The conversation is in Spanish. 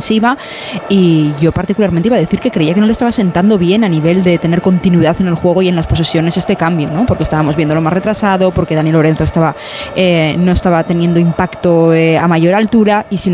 defensiva, y yo particularmente iba a decir que creía que no le estaba sentando bien a nivel de tener continuidad en el juego y en las posesiones este cambio, ¿no? Porque estábamos viéndolo más retrasado, porque Dani Lorenzo no estaba teniendo impacto a mayor altura, y sin